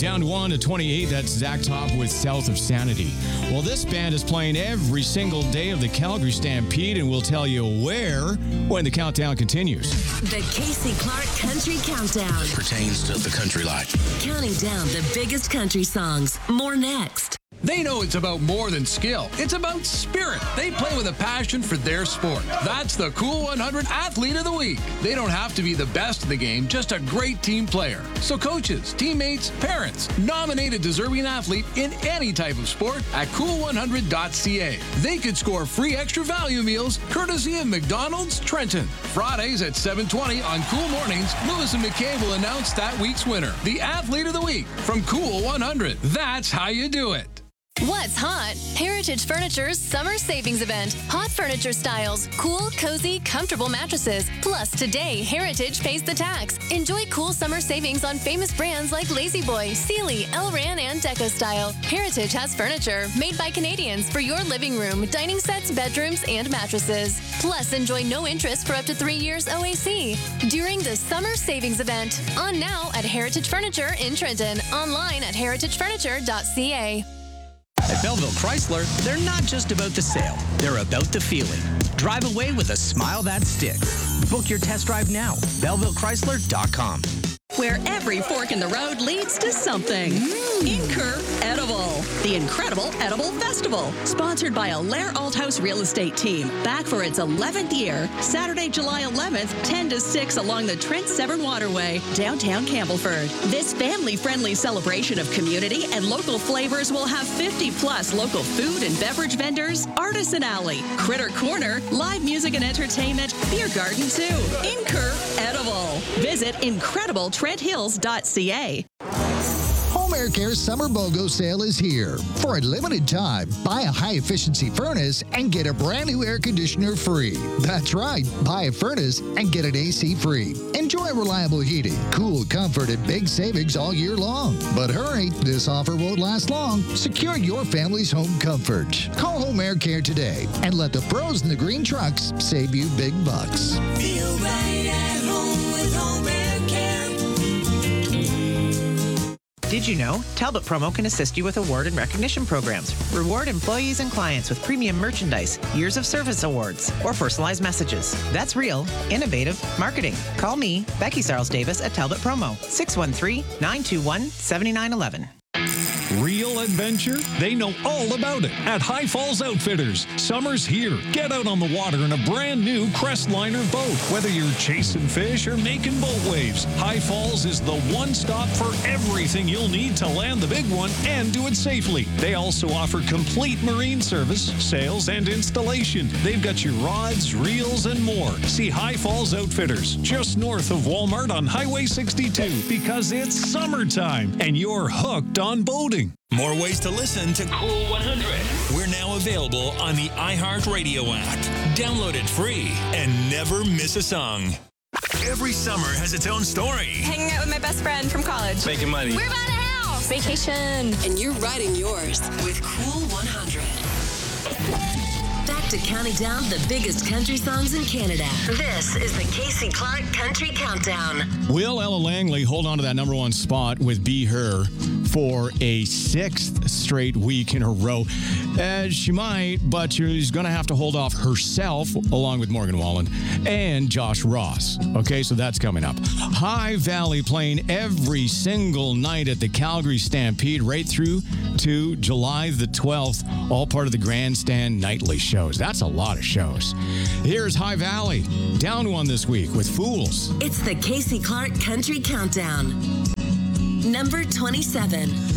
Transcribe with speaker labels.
Speaker 1: Down to 1 to 28, that's Zach Top with South of Sanity. Well, this band is playing every single day of the Calgary Stampede, and we'll tell you where when the countdown continues.
Speaker 2: The Casey Clark Country Countdown.
Speaker 3: Pertains to the country life.
Speaker 2: Counting down the biggest country songs. More next.
Speaker 4: They know it's about more than skill. It's about spirit. They play with a passion for their sport. That's the Cool 100 Athlete of the Week. They don't have to be the best in the game, just a great team player. So coaches, teammates, parents, nominate a deserving athlete in any type of sport at cool100.ca. They could score free extra value meals courtesy of McDonald's Trenton. Fridays at 7:20 on Cool Mornings, Lewis and McKay will announce that week's winner, the Athlete of the Week from Cool 100. That's how you do it.
Speaker 5: What's hot? Heritage Furniture's summer savings event. Hot furniture styles, cool, cozy, comfortable mattresses. Plus, today, Heritage pays the tax. Enjoy cool summer savings on famous brands like La-Z-Boy, Sealy, Elran, and Deco Style. Heritage has furniture made by Canadians for your living room, dining sets, bedrooms, and mattresses. Plus, enjoy no interest for up to 3 years OAC during the summer savings event. On now at Heritage Furniture in Trenton. Online at heritagefurniture.ca.
Speaker 6: At Belleville Chrysler, they're not just about the sale, they're about the feeling. Drive away with a smile that sticks. Book your test drive now. BellevilleChrysler.com.
Speaker 7: Where every fork in the road leads to something. Incur Edible, the incredible Edible Festival, sponsored by Allaire Althouse Real Estate Team, back for its 11th year, Saturday, July 11th, 10 to 6 along the Trent Severn Waterway, downtown Campbellford. This family-friendly celebration of community and local flavors will have 50-plus local food and beverage vendors, Artisan Alley, Critter Corner, live music and entertainment, beer garden too. Incur Edible. Visit IncredibleTrentHills.ca.
Speaker 8: Home Air Care Summer BOGO sale is here. For a limited time, buy a high-efficiency furnace and get a brand new air conditioner free. That's right, buy a furnace and get an AC free. Enjoy reliable heating, cool comfort, and big savings all year long. But hurry, this offer won't last long. Secure your family's home comfort. Call Home Air Care today and let the pros in the green trucks save you big bucks.
Speaker 2: Feel right at home with Home Air Care.
Speaker 9: Did you know? Talbot Promo can assist you with award and recognition programs, reward employees and clients with premium merchandise, years of service awards, or personalized messages. That's real, innovative marketing. Call me, Becky Sarles Davis at Talbot Promo, 613-921-7911.
Speaker 10: Real adventure? They know all about it at High Falls Outfitters. Summer's here. Get out on the water in a brand new Crestliner boat. Whether you're chasing fish or making boat waves, High Falls is the one stop for everything you'll need to land the big one and do it safely. They also offer complete marine service, sales, and installation. They've got your rods, reels, and more. See High Falls Outfitters just north of Walmart on Highway 62 because it's summertime and you're hooked on boating.
Speaker 11: More ways to listen to Cool 100. We're now available on the iHeartRadio app. Download it free and never miss a song. Every summer has its own story.
Speaker 12: Hanging out with my best friend from college.
Speaker 11: Making money.
Speaker 12: We're buying a house. Vacation.
Speaker 2: And you're writing yours with Cool 100. Back to counting down the biggest country songs in Canada. This is the Casey Clark Country Countdown.
Speaker 1: Will Ella Langley hold on to that number one spot with Be Her for a sixth straight week in a row? She might, but she's going to have to hold off herself along with Morgan Wallen and Josh Ross. Okay, so that's coming up. High Valley playing every single night at the Calgary Stampede right through to July the 12th, all part of the Grandstand Nightly shows. That's a lot of shows. Here's High Valley, down one this week with Fools.
Speaker 2: It's the Casey Clark Country Countdown. Number 27.